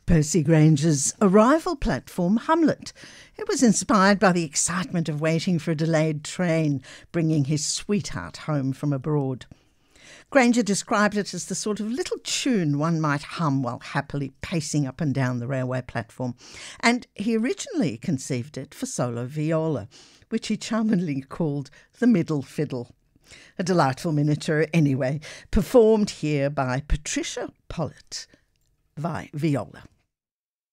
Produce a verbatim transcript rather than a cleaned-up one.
Percy Granger's arrival platform, Hamlet. It was inspired by the excitement of waiting for a delayed train, bringing his sweetheart home from abroad. Granger described it as the sort of little tune one might hum while happily pacing up and down the railway platform. And he originally conceived it for solo viola, which he charmingly called the Middle Fiddle. A delightful miniature anyway, performed here by Patricia Pollitt, viola.